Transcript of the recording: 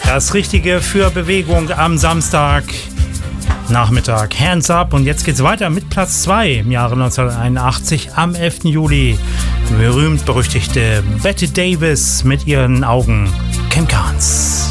Das Richtige für Bewegung am Samstag Nachmittag. Hands up. Und jetzt geht's weiter mit Platz 2 im Jahre 1981 am 11. Juli. Berühmt-berüchtigte Bette Davis mit ihren Augen. Kim Carnes.